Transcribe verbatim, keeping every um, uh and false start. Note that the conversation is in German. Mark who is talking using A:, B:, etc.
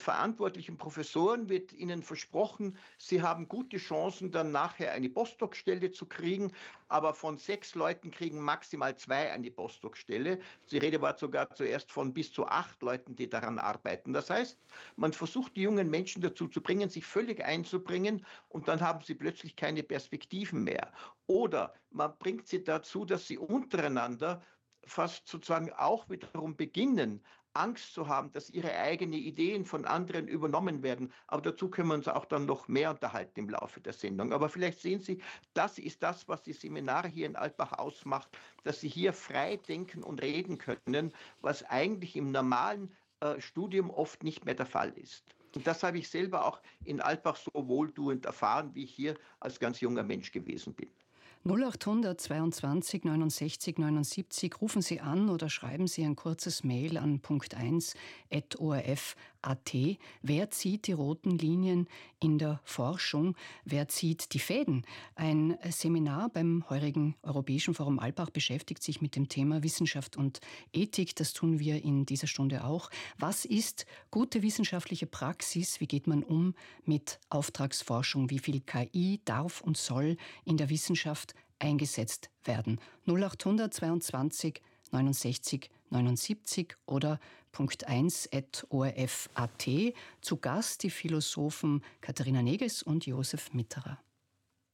A: verantwortlichen Professoren wird ihnen versprochen, sie haben gute Chancen, dann nachher eine Postdoc-Stelle zu kriegen, aber von sechs Leuten kriegen maximal zwei eine Postdoc-Stelle. Die Rede war sogar zuerst von bis zu acht Leuten, die daran arbeiten. Das heißt, man versucht die jungen Menschen dazu zu bringen, sich völlig einzubringen, und dann haben sie plötzlich keine Perspektiven mehr. Oder man bringt sie dazu, dass sie untereinander fast sozusagen auch wiederum beginnen, Angst zu haben, dass ihre eigenen Ideen von anderen übernommen werden. Aber dazu können wir uns auch dann noch mehr unterhalten im Laufe der Sendung. Aber vielleicht sehen Sie, das ist das, was die Seminare hier in Alpbach ausmacht, dass Sie hier frei denken und reden können, was eigentlich im normalen äh, Studium oft nicht mehr der Fall ist. Und das habe ich selber auch in Alpbach so wohltuend erfahren, wie ich hier als ganz junger Mensch gewesen bin.
B: null achthundert zweiundzwanzig neunundsechzig neunundsiebzig, rufen Sie an oder schreiben Sie ein kurzes Mail an punkt eins at o r f punkt a t. Wer zieht die roten Linien in der Forschung? Wer zieht die Fäden? Ein Seminar beim heurigen Europäischen Forum Alpbach beschäftigt sich mit dem Thema Wissenschaft und Ethik. Das tun wir in dieser Stunde auch. Was ist gute wissenschaftliche Praxis? Wie geht man um mit Auftragsforschung? Wie viel K I darf und soll in der Wissenschaft eingesetzt werden? null achthundert zweiundzwanzig neunundsechzig neunundsiebzig oder punkt eins at o r f punkt a t. Zu Gast die Philosophen Katharina Neges und Josef Mitterer.